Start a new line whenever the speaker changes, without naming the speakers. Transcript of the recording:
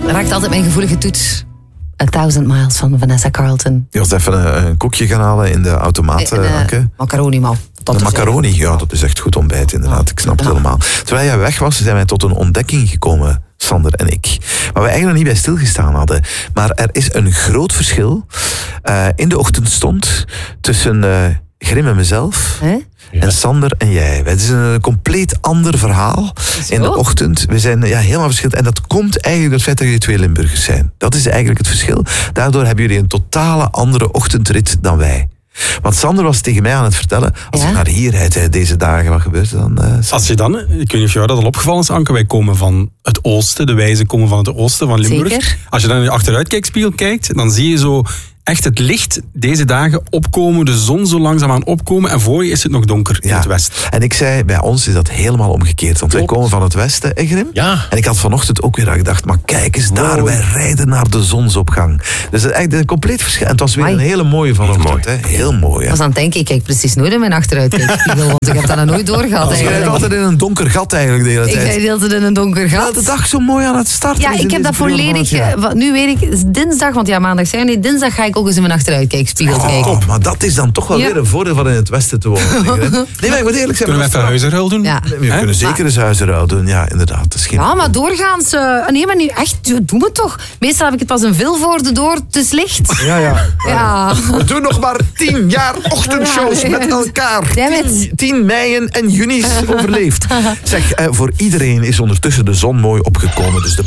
raakt altijd mijn gevoelige toets. 1000 Miles van Vanessa Carlton.
Je was even een koekje gaan halen in de automaat, Anke.
Macaroni, man.
De macaroni, ja, dat is echt goed ontbijt, inderdaad. Ik snap het helemaal. Terwijl jij weg was, zijn wij tot een ontdekking gekomen, Sander en ik. Waar we eigenlijk nog niet bij stilgestaan hadden. Maar er is een groot verschil in de ochtendstond tussen Grim en mezelf... En Sander en jij. Het is een compleet ander verhaal in de ochtend. We zijn helemaal verschillend. En dat komt eigenlijk door het feit dat jullie 2 Limburgers zijn. Dat is eigenlijk het verschil. Daardoor hebben jullie een totale andere ochtendrit dan wij. Want Sander was tegen mij aan het vertellen, als je naar hier rijdt deze dagen, wat gebeurt er dan?
Als je dan, ik weet niet of jou dat al opgevallen is, Anke, wij komen van het oosten, de wijzen komen van het oosten, van Limburg.
Zeker.
Als je dan in de achteruitkijkspiegel kijkt, dan zie je zo echt het licht deze dagen opkomen, de zon zo langzaamaan opkomen en voor je is het nog donker in het westen.
En ik zei, bij ons is dat helemaal omgekeerd, want wij komen van het westen, Grim?
Ja.
En ik had vanochtend ook weer gedacht, maar kijk eens daar, wij rijden naar de zonsopgang. Dus het is echt een compleet verschil. En het was weer een hele mooie vanochtend, hè? Heel mooi.
Ik was aan het denken, ik kijk precies nooit in mijn achteruitkijkspiegel, want ik heb dat nog nooit doorgehad.
Je rijdt altijd in een donker gat eigenlijk de hele tijd.
Ik rijd altijd in een donker gat.
De dag zo mooi aan het starten.
Ja, ik heb dat volledig... Nu weet ik, dinsdag, want maandag zijn we niet, dinsdag ga ik ook eens in mijn achteruitkijkspiegel kijken.
Top, maar dat is dan toch wel weer een voordeel van in het westen te wonen. Nee, maar ik moet eerlijk zijn.
Kunnen we even huizenruil doen?
Ja.
We kunnen zeker eens huizenruil doen, ja, inderdaad. Dat is geen
maar doorgaans... nee, maar nu echt, doe het toch. Meestal heb ik het pas een Vilvoorde door, het is licht. Ja.
We doen nog maar 10 jaar ochtendshows met elkaar. 10 meien en juni's overleefd. Zeg, voor iedereen is ondertussen de zon mooi opgekomen. Dus de